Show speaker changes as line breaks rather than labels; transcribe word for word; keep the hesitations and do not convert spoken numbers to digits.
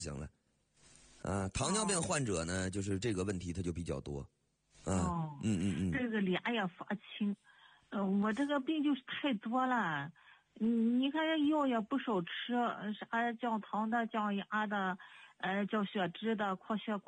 行了。啊，糖尿病患者呢，哦、就是这个问题它就比较多。啊，
哦，
嗯嗯嗯，
这个脸也发青，呃，我这个病就是太多了。嗯，你看药也不少吃，啥降糖的、降压的，呃，降血脂的、扩血管。